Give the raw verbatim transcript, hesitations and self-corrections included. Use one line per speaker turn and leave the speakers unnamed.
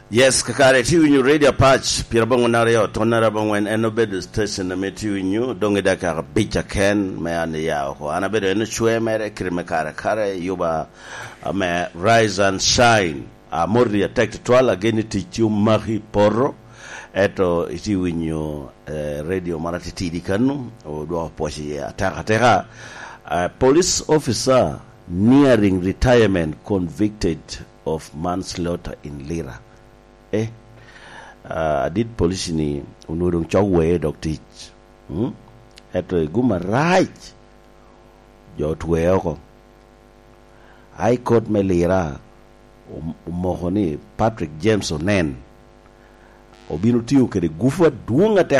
Yes, kakare tiwinyu radio patch pirabongo nario tonara bongwen enobedo station na metiwinyu donge daka bicha ken me ane yao ko anabedo eno chwe mere kirime kare kare yuba me rise and shine a mordi attack twala geni tichu mahi porro eto itiwinyu eh, radio maratitidi kanu o do pochi ataka teka uh, police officer nearing retirement convicted of manslaughter in Lira. Eh, uh, did police ni unurung chawwe doctor hmm eto guma right jo tuwe ko High Court Melira umohoni Patrick James Onen obinu tiu kede gufa duanga te